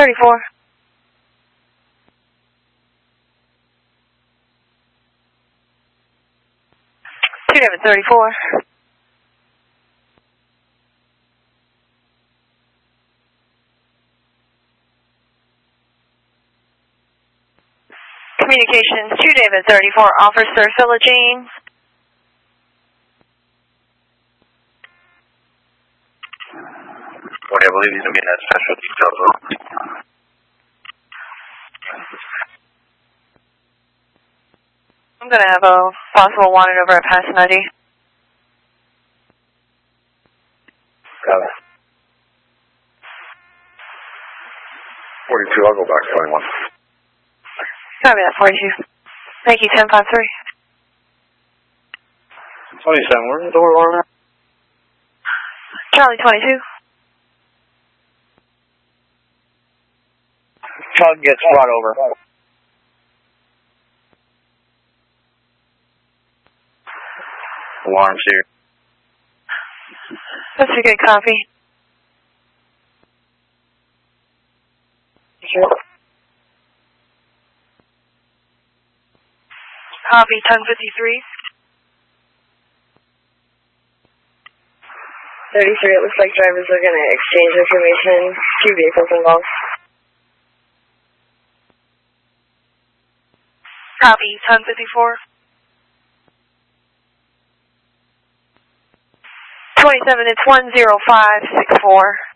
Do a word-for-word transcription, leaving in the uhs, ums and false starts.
thirty-four. two David thirty-four. Communications, two David thirty-four, Officer Philogene. What I believe he's going to be in that special details room. I'm going to have a possible wanted over at Pasadena I D. Got it. forty-two, I'll go back to twenty-one. Copy that, forty-two. Thank you, ten five three. twenty-seven, where's the door alarm at? Charlie twenty-two. Tug gets brought over. Alarms here. That's a good copy. Sure. Copy, ten fifty-three. thirty-three, it looks like drivers are going to exchange information. Two vehicles involved. Copy, ten fifty-four. twenty-seven, it's one zero five six four.